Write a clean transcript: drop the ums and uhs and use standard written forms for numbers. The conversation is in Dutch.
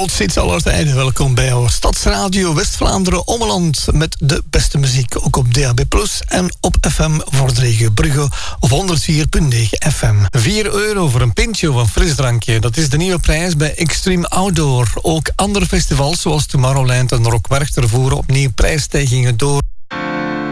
Tot ziens aller tijden. Welkom bij jouw Stadsradio West-Vlaanderen Ommeland met de beste muziek. Ook op DAB+ en op FM voor de regio Brugge op 104.9 FM. €4 voor een pintje of een frisdrankje. Dat is de nieuwe prijs bij Extreme Outdoor. Ook andere festivals zoals Tomorrowland en Rock Werchter voeren opnieuw prijsstijgingen door.